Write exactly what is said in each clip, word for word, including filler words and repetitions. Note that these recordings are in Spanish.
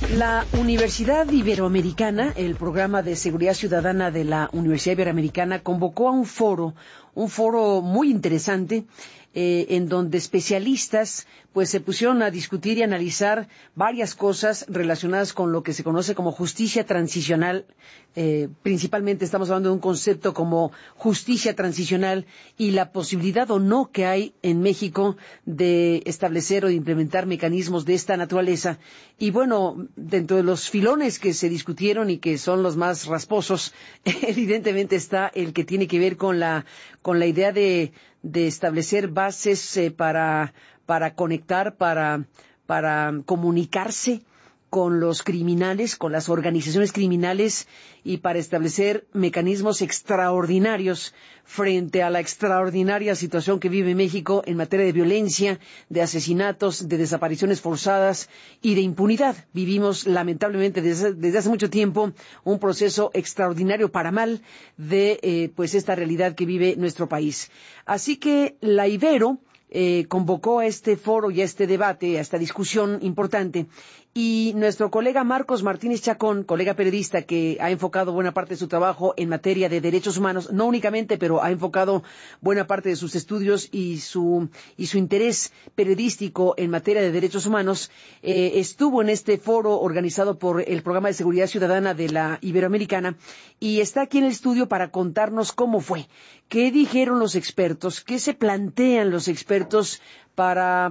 La Universidad Iberoamericana, el programa de seguridad ciudadana de la Universidad Iberoamericana, convocó a un foro, un foro muy interesante, eh, en donde especialistas pues se pusieron a discutir y analizar varias cosas relacionadas con lo que se conoce como justicia transicional. Eh, principalmente estamos hablando de un concepto como justicia transicional y la posibilidad o no que hay en México de establecer o de implementar mecanismos de esta naturaleza. Y bueno, dentro de los filones que se discutieron y que son los más rasposos, evidentemente está el que tiene que ver con la con la idea de, de establecer bases eh, para para conectar, para para comunicarse con los criminales, con las organizaciones criminales y para establecer mecanismos extraordinarios frente a la extraordinaria situación que vive México en materia de violencia, de asesinatos, de desapariciones forzadas y de impunidad. Vivimos lamentablemente desde, desde hace mucho tiempo un proceso extraordinario para mal de eh, pues esta realidad que vive nuestro país. Así que la Ibero Eh, convocó a este foro y a este debate, a esta discusión importante, y nuestro colega Marcos Martínez Chacón, colega periodista que ha enfocado buena parte de su trabajo en materia de derechos humanos, no únicamente, pero ha enfocado buena parte de sus estudios y su y su interés periodístico en materia de derechos humanos, eh, estuvo en este foro organizado por el Programa de Seguridad Ciudadana de la Iberoamericana y está aquí en el estudio para contarnos cómo fue, qué dijeron los expertos, qué se plantean los expertos para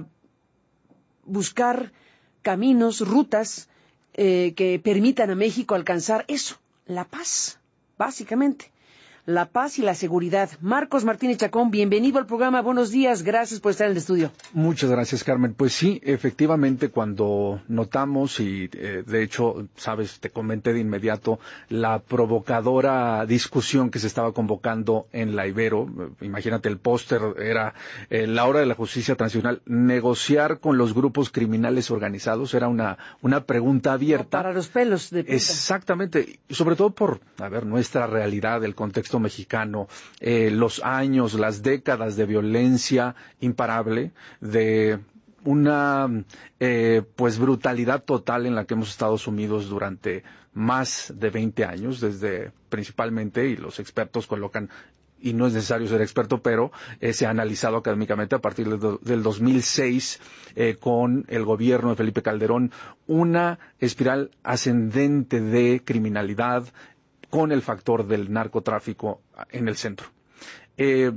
buscar caminos, rutas eh, que permitan a México alcanzar eso, la paz, básicamente, la paz y la seguridad. Marcos Martínez Chacón, bienvenido al programa, buenos días, gracias por estar en el estudio. Muchas gracias, Carmen. Pues sí, efectivamente, cuando notamos, y eh, de hecho, sabes, te comenté de inmediato, la provocadora discusión que se estaba convocando en la Ibero, imagínate, el póster era eh, la hora de la justicia transicional, negociar con los grupos criminales organizados, era una, una pregunta abierta. Para los pelos de punta. Exactamente, y sobre todo por, a ver, nuestra realidad, el contexto mexicano, eh, los años, las décadas de violencia imparable, de una eh, pues brutalidad total en la que hemos estado sumidos durante más de veinte años, desde principalmente, y los expertos colocan, y no es necesario ser experto, pero eh, se ha analizado académicamente a partir de do, del dos mil seis, eh, con el gobierno de Felipe Calderón, una espiral ascendente de criminalidad, con el factor del narcotráfico en el centro. Eh,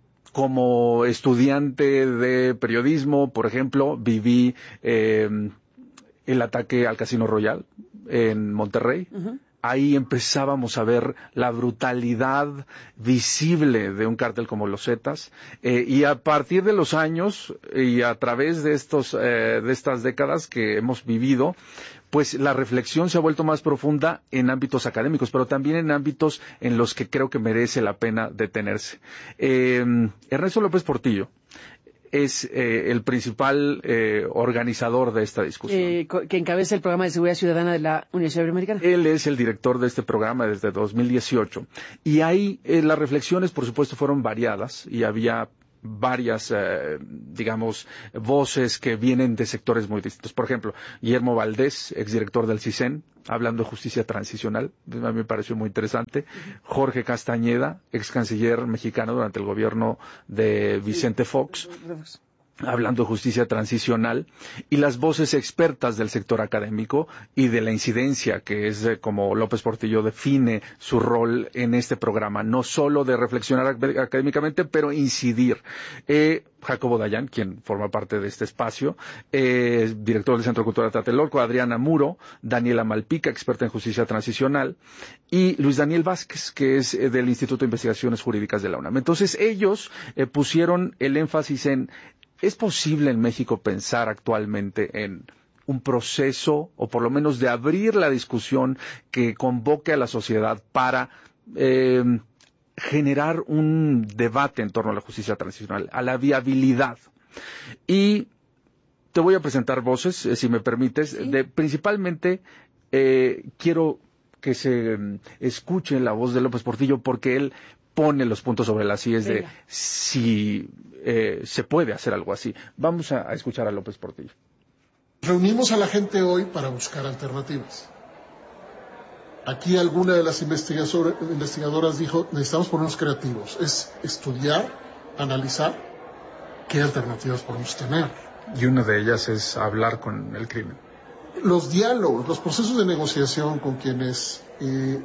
como estudiante de periodismo, por ejemplo, viví eh, el ataque al Casino Royal en Monterrey. Uh-huh. Ahí empezábamos a ver la brutalidad visible de un cártel como los Zetas, eh, y a partir de los años y a través de estos eh, de estas décadas que hemos vivido, pues la reflexión se ha vuelto más profunda en ámbitos académicos, pero también en ámbitos en los que creo que merece la pena detenerse. Eh, Ernesto López Portillo es eh, el principal eh, organizador de esta discusión. Eh, que encabeza el programa de seguridad ciudadana de la Universidad Iberoamericana. Él es el director de este programa desde dos mil dieciocho. Y ahí eh, las reflexiones, por supuesto, fueron variadas y había varias, eh, digamos, voces que vienen de sectores muy distintos. Por ejemplo, Guillermo Valdés, exdirector del CISEN, hablando de justicia transicional, a mí me pareció muy interesante. Jorge Castañeda, ex canciller mexicano durante el gobierno de Vicente Fox, hablando de justicia transicional, y las voces expertas del sector académico y de la incidencia, que es eh, como López Portillo define su rol en este programa, no solo de reflexionar ac- académicamente, pero incidir. Eh, Jacobo Dayan, quien forma parte de este espacio, eh, director del Centro Cultural Tlatelolco, Adriana Muro, Daniela Malpica, experta en justicia transicional, y Luis Daniel Vázquez, que es eh, del Instituto de Investigaciones Jurídicas de la UNAM. Entonces, ellos eh, pusieron el énfasis en: ¿es posible en México pensar actualmente en un proceso, o por lo menos de abrir la discusión que convoque a la sociedad para eh, generar un debate en torno a la justicia transicional, a la viabilidad? Y te voy a presentar voces, eh, si me permites, ¿sí? de principalmente eh, quiero que se um, escuche la voz de López Portillo, porque él pone los puntos sobre las íes de si eh, se puede hacer algo así. Vamos a, a escuchar a López Portillo. Reunimos a la gente hoy para buscar alternativas. Aquí alguna de las investigadoras dijo, necesitamos ponernos creativos. Es estudiar, analizar qué alternativas podemos tener. Y una de ellas es hablar con el crimen. Los diálogos, los procesos de negociación con quienes eh,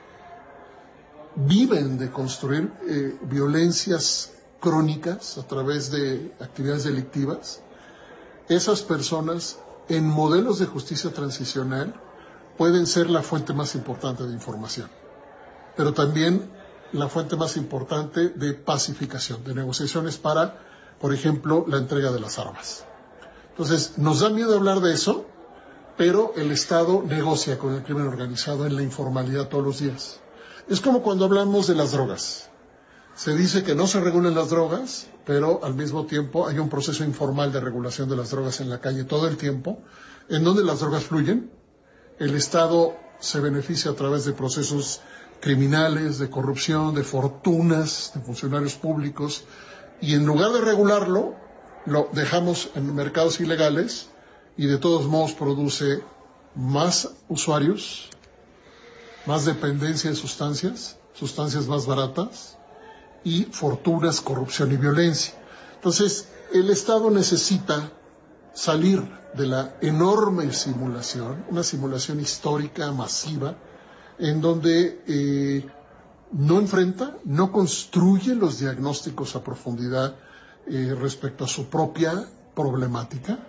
viven de construir eh, violencias crónicas a través de actividades delictivas, esas personas en modelos de justicia transicional pueden ser la fuente más importante de información, pero también la fuente más importante de pacificación, de negociaciones para, por ejemplo, la entrega de las armas. Entonces, nos da miedo hablar de eso, pero el Estado negocia con el crimen organizado en la informalidad todos los días. Es como cuando hablamos de las drogas. Se dice que no se regulan las drogas, pero al mismo tiempo hay un proceso informal de regulación de las drogas en la calle todo el tiempo, en donde las drogas fluyen. El Estado se beneficia a través de procesos criminales, de corrupción, de fortunas de funcionarios públicos, y en lugar de regularlo, lo dejamos en mercados ilegales y de todos modos produce más usuarios, más dependencia de sustancias, sustancias más baratas, y fortunas, corrupción y violencia. Entonces, el Estado necesita salir de la enorme simulación, una simulación histórica, masiva, en donde eh, no enfrenta, no construye los diagnósticos a profundidad eh, respecto a su propia problemática,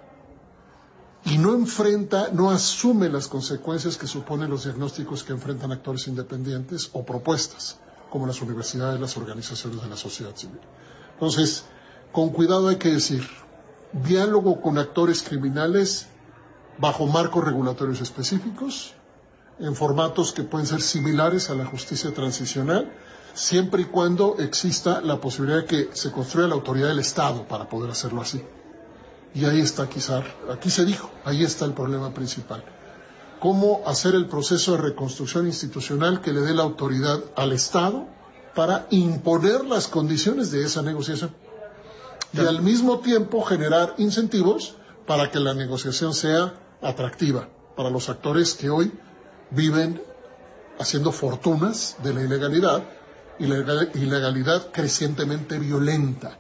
y no enfrenta, no asume las consecuencias que suponen los diagnósticos que enfrentan actores independientes o propuestas, como las universidades, las organizaciones de la sociedad civil. Entonces, con cuidado hay que decir, diálogo con actores criminales bajo marcos regulatorios específicos, en formatos que pueden ser similares a la justicia transicional, siempre y cuando exista la posibilidad de que se construya la autoridad del Estado para poder hacerlo así. Y ahí está quizá, aquí se dijo, ahí está el problema principal. Cómo hacer el proceso de reconstrucción institucional que le dé la autoridad al Estado para imponer las condiciones de esa negociación. Y al mismo tiempo generar incentivos para que la negociación sea atractiva para los actores que hoy viven haciendo fortunas de la ilegalidad y la ilegalidad crecientemente violenta.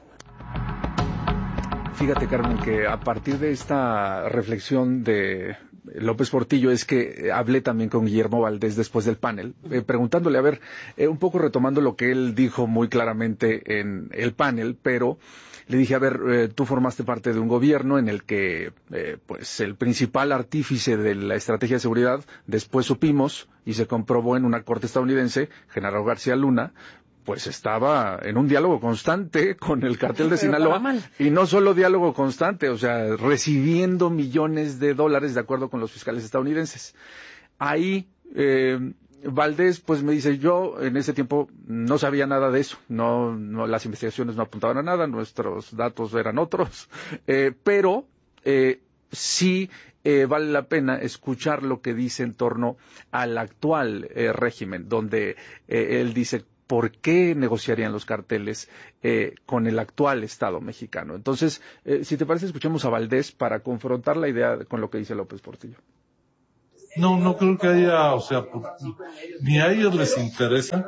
Fíjate, Carmen, que a partir de esta reflexión de López Portillo es que hablé también con Guillermo Valdés después del panel, eh, preguntándole, a ver, eh, un poco retomando lo que él dijo muy claramente en el panel, pero le dije, a ver, eh, tú formaste parte de un gobierno en el que, eh, pues, el principal artífice de la estrategia de seguridad, después supimos, y se comprobó en una corte estadounidense, Genaro García Luna, pues estaba en un diálogo constante con el cartel de Sinaloa, y no solo diálogo constante, o sea, recibiendo millones de dólares de acuerdo con los fiscales estadounidenses. Ahí, eh, Valdés, pues me dice, yo en ese tiempo no sabía nada de eso, no, no las investigaciones no apuntaban a nada, nuestros datos eran otros, eh, pero eh, sí eh, vale la pena escuchar lo que dice en torno al actual eh, régimen, donde eh, él dice por qué negociarían los carteles eh, con el actual Estado mexicano. Entonces, eh, si te parece, escuchemos a Valdés para confrontar la idea con lo que dice López Portillo. No, no creo que haya, o sea, ni a ellos les interesa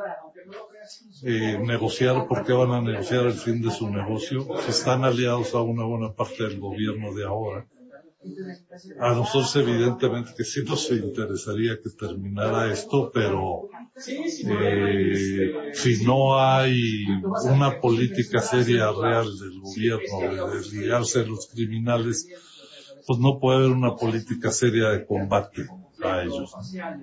eh, negociar porque van a negociar el fin de su negocio. Están aliados a una buena parte del gobierno de ahora. A nosotros evidentemente que sí nos interesaría que terminara esto, pero eh, si no hay una política seria real del gobierno de desligarse de los criminales, pues no puede haber una política seria de combate a ellos.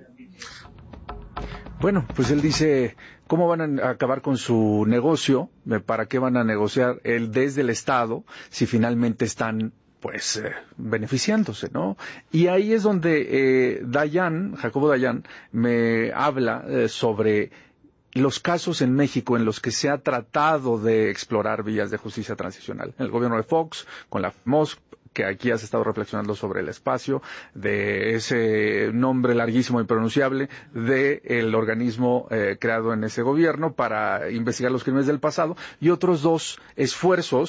Bueno, pues él dice, ¿cómo van a acabar con su negocio? ¿Para qué van a negociar él desde el Estado si finalmente están pues eh, beneficiándose, ¿no? Y ahí es donde eh, Dayan, Jacobo Dayan, me habla eh, sobre los casos en México en los que se ha tratado de explorar vías de justicia transicional. En el gobierno de Fox, con la F M O S, que aquí has estado reflexionando sobre el espacio, de ese nombre larguísimo e impronunciable, del organismo eh, creado en ese gobierno para investigar los crímenes del pasado, y otros dos esfuerzos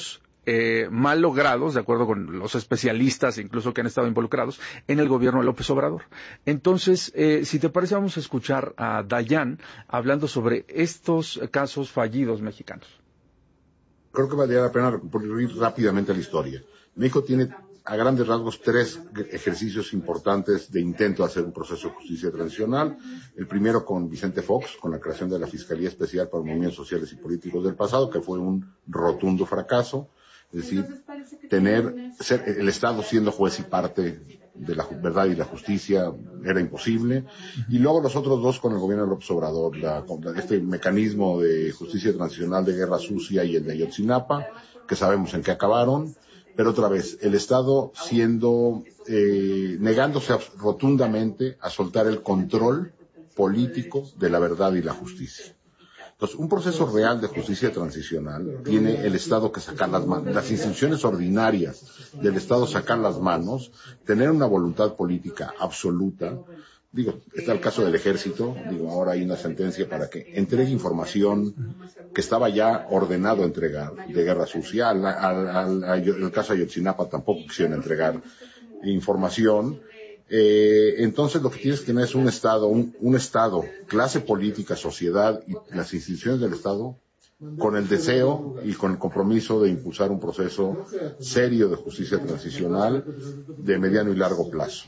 eh, mal logrados, de acuerdo con los especialistas incluso que han estado involucrados, en el gobierno de López Obrador. Entonces, eh, si te parece, vamos a escuchar a Dayan hablando sobre estos casos fallidos mexicanos. Creo que valdría la pena recurrir rápidamente a la historia. México tiene, a grandes rasgos, tres ejercicios importantes de intento de hacer un proceso de justicia transicional. El primero con Vicente Fox, con la creación de la Fiscalía Especial para Movimientos Sociales y Políticos del Pasado, que fue un rotundo fracaso. Es decir, tener, ser el Estado siendo juez y parte de la verdad y la justicia era imposible. Y luego los otros dos con el gobierno de López Obrador, la, este mecanismo de justicia transicional de Guerra Sucia y el de Ayotzinapa, que sabemos en qué acabaron. Pero otra vez, el Estado siendo, eh, negándose rotundamente a soltar el control político de la verdad y la justicia. Entonces, un proceso real de justicia transicional tiene el Estado que sacar las manos, las instituciones ordinarias del Estado sacar las manos, tener una voluntad política absoluta. Digo, está el caso del Ejército, digo, ahora hay una sentencia para que entregue información que estaba ya ordenado entregar de Guerra Sucia. Al, al, al, al el caso de Ayotzinapa tampoco quisieron entregar información. Eh, entonces lo que tienes que tener es un Estado, un, un Estado, clase política, sociedad y las instituciones del Estado con el deseo y con el compromiso de impulsar un proceso serio de justicia transicional de mediano y largo plazo.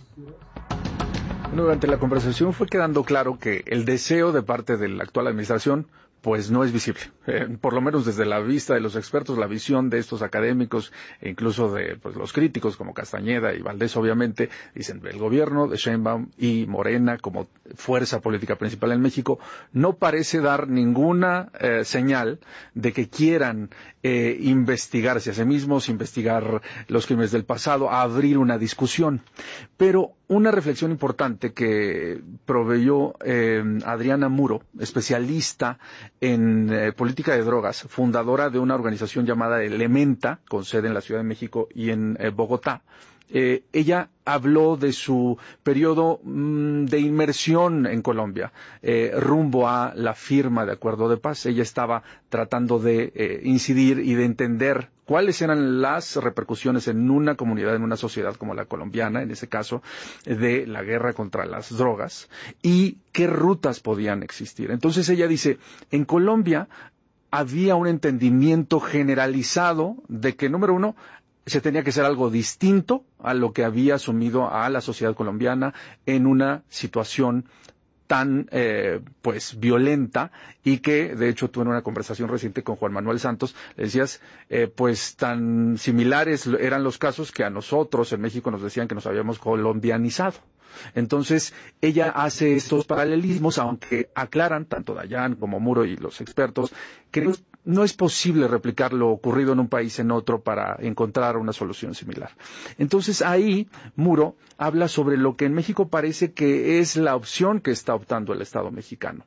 Durante la conversación fue quedando claro que el deseo de parte de la actual administración pues no es visible, eh, por lo menos desde la vista de los expertos, la visión de estos académicos e incluso de pues, los críticos como Castañeda y Valdés, obviamente, dicen el gobierno de Sheinbaum y Morena como fuerza política principal en México no parece dar ninguna eh, señal de que quieran eh, investigarse a sí mismos, investigar los crímenes del pasado, abrir una discusión. Pero una reflexión importante que proveyó eh, Adriana Muro, especialista en eh, política de drogas, fundadora de una organización llamada Elementa, con sede en la Ciudad de México y en eh, Bogotá. Eh, ella habló de su periodo mmm, de inmersión en Colombia, eh, rumbo a la firma de acuerdo de paz. Ella estaba tratando de eh, incidir y de entender cuáles eran las repercusiones en una comunidad, en una sociedad como la colombiana, en ese caso, de la guerra contra las drogas, y qué rutas podían existir. Entonces ella dice, en Colombia había un entendimiento generalizado de que, número uno, se tenía que hacer algo distinto a lo que había asumido a la sociedad colombiana en una situación tan eh, pues violenta, y que de hecho tú en una conversación reciente con Juan Manuel Santos le decías eh, pues tan similares eran los casos que a nosotros en México nos decían que nos habíamos colombianizado. Entonces ella hace estos paralelismos, aunque aclaran tanto Dayan como Muro y los expertos que no, no es posible replicar lo ocurrido en un país en otro para encontrar una solución similar. Entonces ahí Muro habla sobre lo que en México parece que es la opción que está optando el Estado mexicano.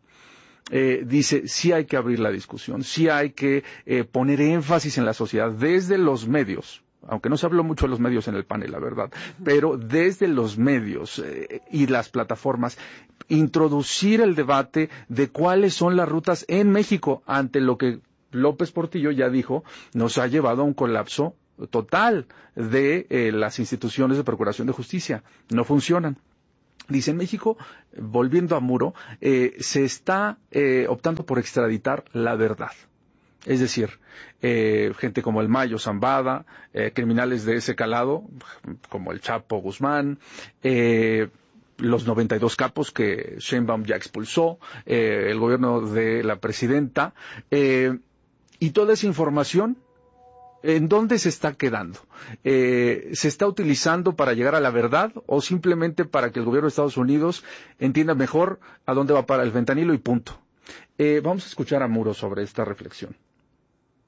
Eh, dice, sí hay que abrir la discusión, sí hay que eh, poner énfasis en la sociedad desde los medios, aunque no se habló mucho de los medios en el panel, la verdad, pero desde los medios eh, y las plataformas, introducir el debate de cuáles son las rutas en México ante lo que López Portillo ya dijo, nos ha llevado a un colapso total de eh, las instituciones de procuración de justicia. No funcionan. Dice, en México, volviendo a Muro, eh, se está eh, optando por extraditar la verdad. Es decir, eh, gente como el Mayo Zambada, eh, criminales de ese calado, como el Chapo Guzmán, eh, los noventa y dos capos que Sheinbaum ya expulsó, eh, el gobierno de la presidenta, eh, y toda esa información, ¿en dónde se está quedando? Eh, ¿Se está utilizando para llegar a la verdad o simplemente para que el gobierno de Estados Unidos entienda mejor a dónde va para el fentanilo y punto? Eh, vamos a escuchar a Muro sobre esta reflexión.